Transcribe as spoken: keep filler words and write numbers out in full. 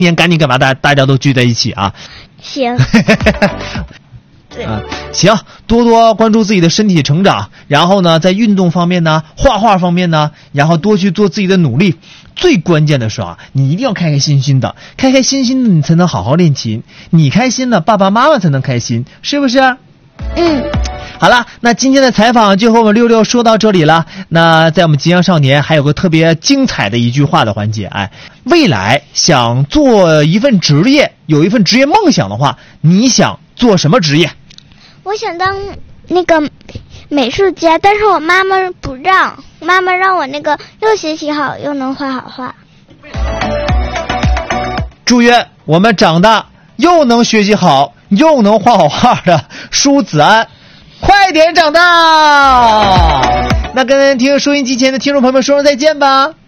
今天赶紧干嘛？大大家都聚在一起啊！ 行。对啊，行，多多关注自己的身体成长，然后呢，在运动方面呢，画画方面呢，然后多去做自己的努力。最关键的是啊，你一定要开开心心的，开开心心的，你才能好好练琴。你开心了，爸爸妈妈才能开心，是不是？ 嗯。 好了，那今天的采访就和我们六六说到这里了。那在我们吉祥少年还有个特别精彩的一句话的环节，哎，未来想做一份职业，有一份职业梦想的话，你想做什么职业？ 我想当那个美术家，但是我妈妈不让，妈妈让我那个又学习好又能画好画。 祝愿我们长大又能学习好又能画好画的舒子安快点长大。那跟听收音机前的听众朋友们说声再见吧。